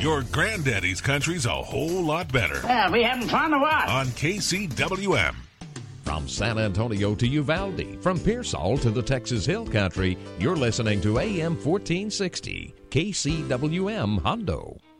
Your granddaddy's country's a whole lot better. Yeah, we having fun or what? On KCWM. From San Antonio to Uvalde, from Pearsall to the Texas Hill Country, you're listening to AM 1460, KCWM Hondo.